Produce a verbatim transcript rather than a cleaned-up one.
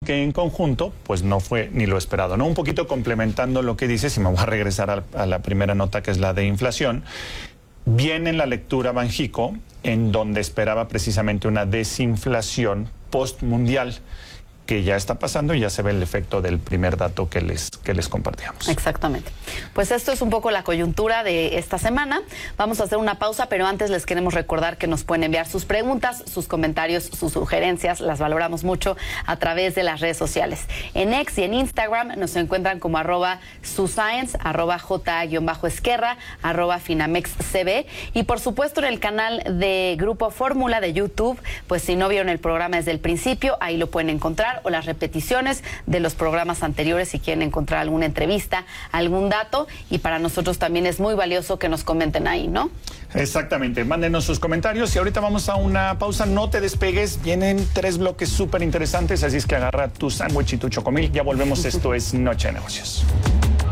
que en conjunto, pues no fue ni lo esperado, ¿no? Un poquito complementando lo que dices, y me voy a regresar a, a la primera nota, que es la de inflación. Viene en la lectura Banjico, en donde esperaba precisamente una desinflación postmundial, que ya está pasando y ya se ve el efecto del primer dato que les, que les compartíamos. Exactamente. Pues esto es un poco la coyuntura de esta semana. Vamos a hacer una pausa, pero antes les queremos recordar que nos pueden enviar sus preguntas, sus comentarios, sus sugerencias. Las valoramos mucho a través de las redes sociales. En X y en Instagram nos encuentran como arroba suscience, arroba j-esquerra, arroba finamexcb. Y por supuesto en el canal de Grupo Fórmula de YouTube, pues si no vieron el programa desde el principio, ahí lo pueden encontrar, o las repeticiones de los programas anteriores si quieren encontrar alguna entrevista, algún dato, y para nosotros también es muy valioso que nos comenten ahí, ¿no? Exactamente, mándenos sus comentarios y ahorita vamos a una pausa, no te despegues, vienen tres bloques súper interesantes, así es que agarra tu sándwich y tu chocomil, ya volvemos, esto es Noche de Negocios.